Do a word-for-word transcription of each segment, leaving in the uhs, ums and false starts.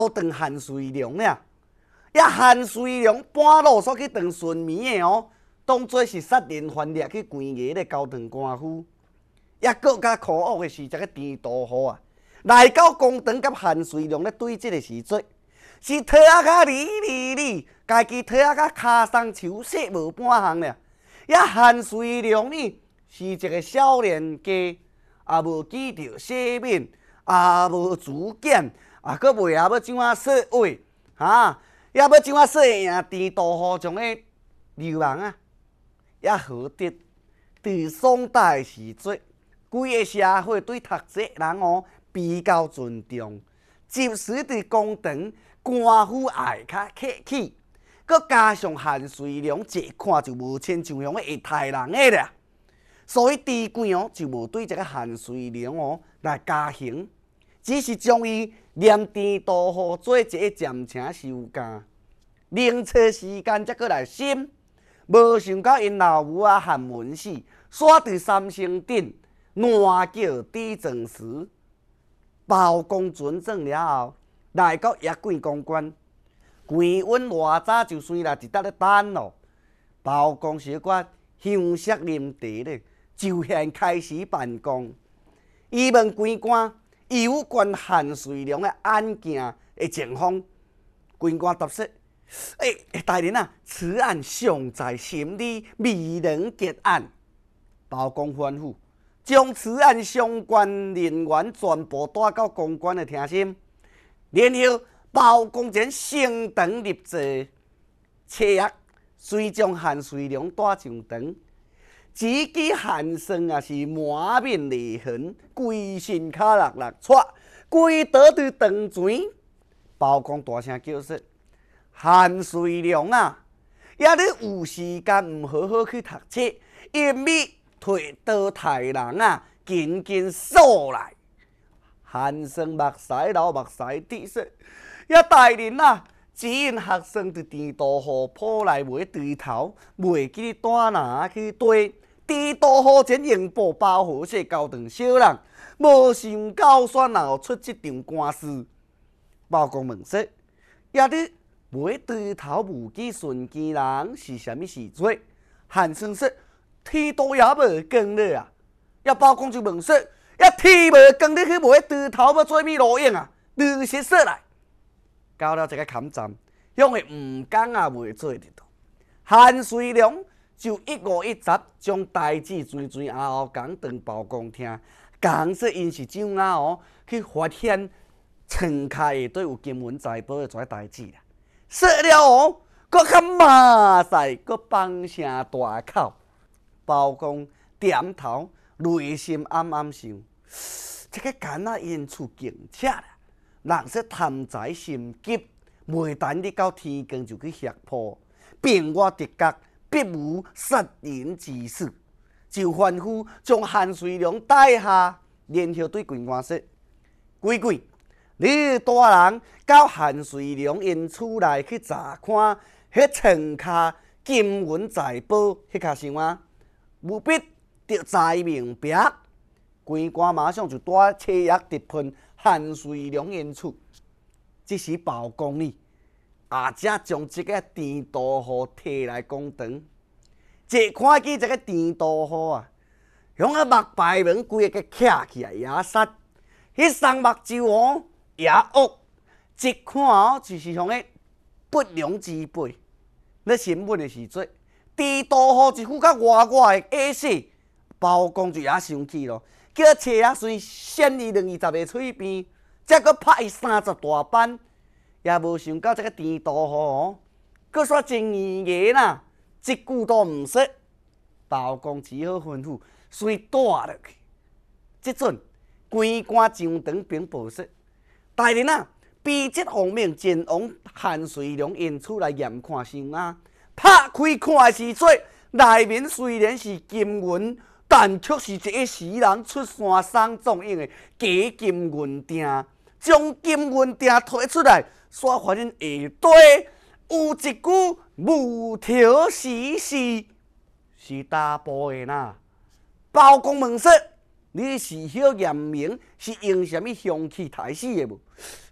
长韩遂良了。呀，韩遂良半路所去当顺绵的哦，当做是杀人犯掠去关押的高堂官府。也更加可恶的是，这个田道虎啊，来到公堂甲韩遂良咧对峙的时阵，是拖啊甲哩哩哩，家己拖啊甲骹松手细无半项了。也韩遂良呢，是一个少年家，也无记着姓名，也无主见，啊，佫袂晓要怎啊说话，哈，也要怎啊说赢田道虎从个流氓啊，也何得伫宋代的时阵。规个社会对读书人哦比较尊重，即使伫公堂，官府也较客气。佮加上韩遂良一看就无亲像样个会杀人个啦，所以地官哦就无对这个韩遂良哦来加刑，只是将伊连田道虎做一个暂请收监，冷彻时间才过来审。无想到因老母啊韩文氏煞伫三星顶。乱叫地政时，包公准证了后，来到驛馆公馆，官员偌早就先来伫搭咧等咯。包公小官香色啉茶咧，就先开始办公。伊问官官有关韩遂良的案件的情况，官官答说：“诶、欸，大人啊，此案尚在审理，未能结案。”包公吩咐。将此案相关人员全部带到公馆的厅审，然后包公前升堂立座，车驛遂将韩遂良带上堂。只见韩生啊是满面泪痕，规身脚落落喘，跪倒伫堂前。包公大声叫说：“韩遂良啊，也你有时间唔好好去读册，因为。”推倒太人啊，紧紧锁来。韩生目屎流目屎滴说：“呀，大人啊，只因学生伫田道虎铺来买对头，袂记你带拿去对。田道虎前用报包好些高堂小人，无想到选后出这场官司。”包公问说：“呀，你买对头无记顺见人是啥物时做？”韩生说。天都也无光了啊！呀，包公就问说：“呀，天无光，你去买猪头要做咩路用啊？如实说来。”到了这个坎站，因为唔讲也袂做得到。韩遂良就一五一十将代志全全后后讲当包公听，讲说因是怎啊哦去发现床骹下底有金文财宝的这代志啦。说了哦，搁较骂赛，搁放声大口。包公点头，内心暗暗想：这个奸仔因处警察啦，人说贪财心急，袂等你到天光就去吓破，并我直觉必无杀人之事，就吩咐将韩遂良带下，然后对官官说：“官官，你带人到韩遂良因厝内去查看，迄床骹金银财宝迄卡箱啊。”务必得知明白。官官马上就带车驛直奔韩遂良因厝。这时包公呢，也才将这个田道虎摕来公堂。一看见这个田道虎啊，用个目白门规个徛起来也杀，迄双目睭哦也恶，一看哦就是像个不良之辈。咧审问的时阵。田道虎一副较歪歪的矮势，包公就也生气咯，叫车驛先扇伊两二十个嘴边，再搁拍伊三十大板，也无想到这个田道虎哦，搁煞真硬硬啦，一句都毋说。包公只好吩咐先带落去。即阵官官上堂禀报说：“大人啊，笔迹方面前往韩遂良因厝来验看箱啊。”拍开看的时阵，内面虽然是金银，但却是一个时人出山送状用的假金银锭。将金银锭推出来，煞发现下底有一句无条诗诗，是大部的呐。包公问说：“你是晓验明是用什么香气抬死的无？”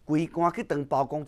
规官去当包公